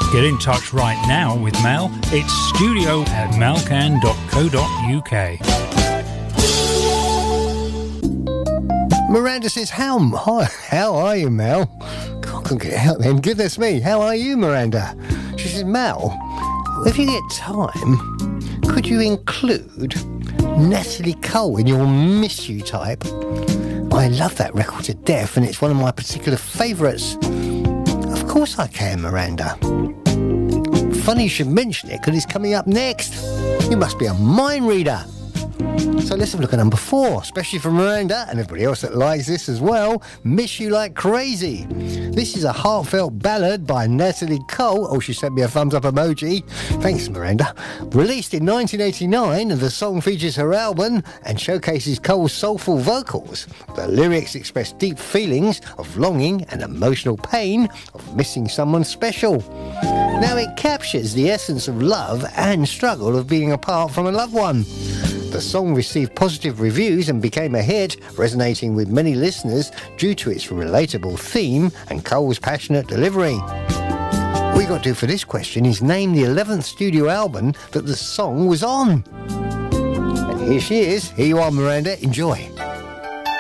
Get in touch right now with Mel. It's studio@melcan.co.uk. Miranda says, how are you, Mel? God, I couldn't get it out then. Goodness me, how are you, Miranda? She says, Mel, if you get time, could you include Natalie Cole in your Miss You type? I love that record to death, and it's one of my particular favourites. Of course I can, Miranda. Funny you should mention it, because it's coming up next. You must be a mind reader. So let's have a look at number 4, especially for Miranda and everybody else that likes this as well. Miss You Like Crazy. This is a heartfelt ballad by Natalie Cole. Oh, she sent me a thumbs up emoji. Thanks, Miranda. Released in 1989, the song features her album and showcases Cole's soulful vocals. The lyrics express deep feelings of longing and emotional pain of missing someone special. Now it captures the essence of love and struggle of being apart from a loved one. The song received positive reviews and became a hit, resonating with many listeners due to its relatable theme and Cole's passionate delivery. All you got to do for this question is name the 11th studio album that the song was on. And here she is. Here you are, Miranda. Enjoy.